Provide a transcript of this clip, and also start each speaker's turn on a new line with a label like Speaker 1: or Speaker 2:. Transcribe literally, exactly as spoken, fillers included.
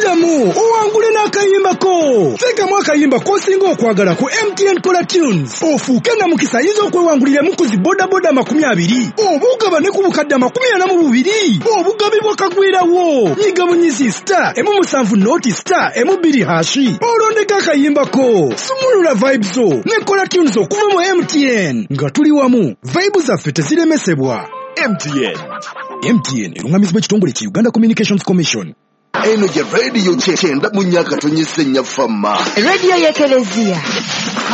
Speaker 1: Ddamu owangule n'akayimbako. Teekamu akayimba k'osinga okwagala ku M T N Kola Tunes. Ofuuke na mukisa ayinza okwewanguliramu ku zi boda boda makumi abiri. Obugaba ne ku bukadde amakumi ana mu bubiri. Obugabibwa kagwirawo. Nyiga bunyizi star emu musanvu noti star emu bbiri hashi. Olondeko akayimbako. Sumulula vibes zo ne Kola Tunes okuva mu M T N. Nga tuli wamu, vibes zaffe teziremesebwa.
Speaker 2: M T N.
Speaker 1: M T N erungamizibwa ekitongole ki Uganda Communications Commission.
Speaker 2: Eno je radio kyenda mu nyaka tonyese nnyafama.
Speaker 3: Radio y'Ekelezia.